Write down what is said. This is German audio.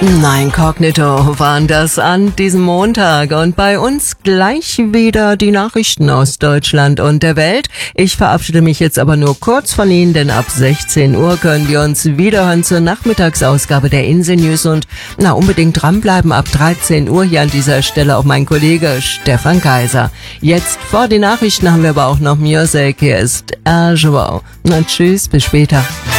Nein, Kognito waren das an diesem Montag und bei uns gleich wieder die Nachrichten aus Deutschland und der Welt. Ich verabschiede mich jetzt aber nur kurz von Ihnen, denn ab 16 Uhr können wir uns wiederhören zur Nachmittagsausgabe der Insel News und unbedingt dranbleiben. Ab 13 Uhr hier an dieser Stelle auch mein Kollege Stefan Kaiser. Jetzt vor den Nachrichten haben wir aber auch noch Music. Hier ist Joao. Na tschüss, bis später.